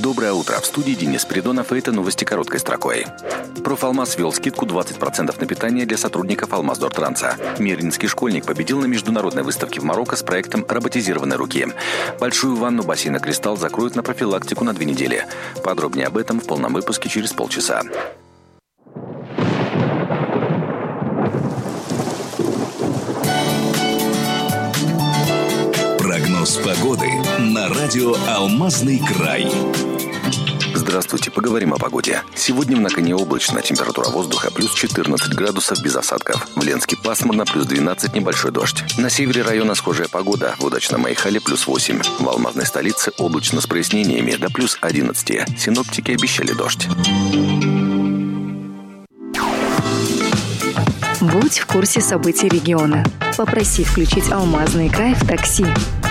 Доброе утро. В студии Денис Придонов, и это новости короткой строкой. Профалмаз ввел скидку 20% на питание для сотрудников Алмаздортранса. Мирнинский школьник победил на международной выставке в Марокко с проектом роботизированной руки. Большую ванну бассейна «Кристалл» закроют на профилактику на 2 недели. Подробнее об этом в полном выпуске через полчаса. Прогноз погоды на радио «Алмазный край». Здравствуйте, поговорим о погоде. Сегодня в Наконе облачно, температура воздуха плюс 14 градусов без осадков. В Ленске пасмурно, плюс 12, небольшой дождь. На севере района схожая погода, в удачном Айхале плюс 8. В алмазной столице облачно с прояснениями до плюс 11. Синоптики обещали дождь. Будь в курсе событий региона. Попроси включить «Алмазный край» в такси.